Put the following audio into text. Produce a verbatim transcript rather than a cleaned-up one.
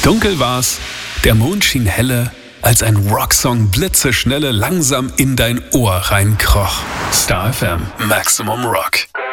Dunkel war's, der Mond schien helle, als ein Rocksong blitzeschnelle langsam in dein Ohr reinkroch. Star F M, Maximum Rock.